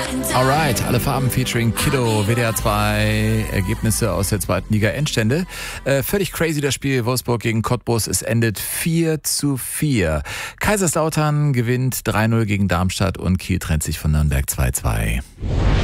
Alright, alle Farben featuring Kiddo, WDR 2, Ergebnisse aus der zweiten Liga, Endstände. Völlig crazy das Spiel, Wolfsburg gegen Cottbus, es endet 4:4. Kaiserslautern gewinnt 3:0 gegen Darmstadt und Kiel trennt sich von Nürnberg 2:2.